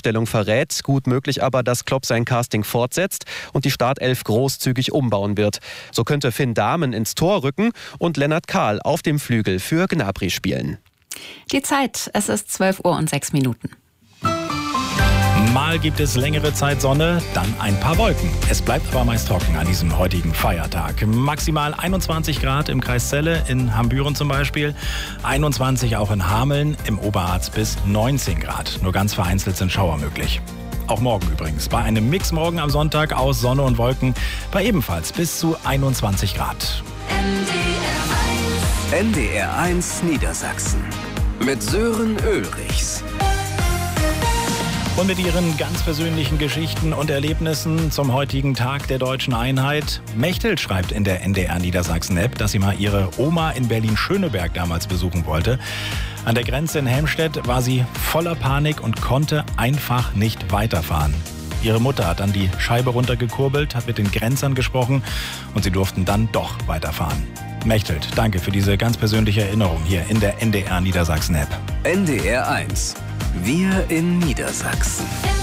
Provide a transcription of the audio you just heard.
Aufstellung verrät. Gut möglich aber, dass Klopp sein Casting fortsetzt und die Startelf großzügig umbauen wird. So könnte Finn Dahmen ins Tor rücken und Lennart Kahl auf dem Flügel für Gnabry spielen. Die Zeit, es ist 12:06 Uhr. Mal gibt es längere Zeit Sonne, dann ein paar Wolken. Es bleibt aber meist trocken an diesem heutigen Feiertag. Maximal 21 Grad im Kreis Celle, in Hambüren zum Beispiel. 21 auch in Hameln, im Oberharz bis 19 Grad. Nur ganz vereinzelt sind Schauer möglich. Auch morgen übrigens. Bei einem Mix morgen am Sonntag aus Sonne und Wolken bei ebenfalls bis zu 21 Grad. NDR 1 Niedersachsen mit Sören Ulrichs. Und mit ihren ganz persönlichen Geschichten und Erlebnissen zum heutigen Tag der deutschen Einheit. Mechthild schreibt in der NDR Niedersachsen-App, dass sie mal ihre Oma in Berlin-Schöneberg damals besuchen wollte. An der Grenze in Helmstedt war sie voller Panik und konnte einfach nicht weiterfahren. Ihre Mutter hat dann die Scheibe runtergekurbelt, hat mit den Grenzern gesprochen und sie durften dann doch weiterfahren. Mechthild, danke für diese ganz persönliche Erinnerung hier in der NDR Niedersachsen-App. NDR 1. Wir in Niedersachsen.